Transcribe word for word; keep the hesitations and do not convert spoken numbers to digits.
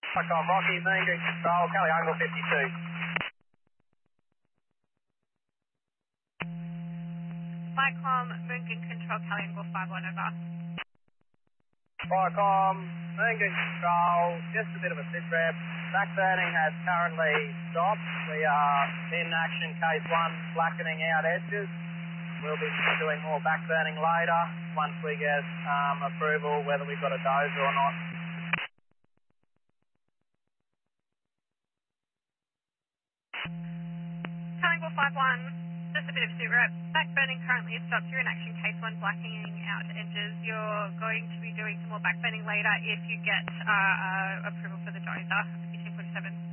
Micron Rocky, main grid control, Kelly Angle fifty-two. Micron, Moongun Control, Cali Angle five one over. Micron, main grid control, just a bit of a sit rep. Backburning has currently stopped. We are in action case one, blackening out edges. We'll be doing more backburning later once we get um, approval whether we've got a dozer or not. Cali Angle five one, just a bit of sit rep. Backburning currently is stopped. You're in action case one, blackening out edges. You're going to be doing some more backburning later if you get uh, uh, approval for the dozer, fifteen forty-seven.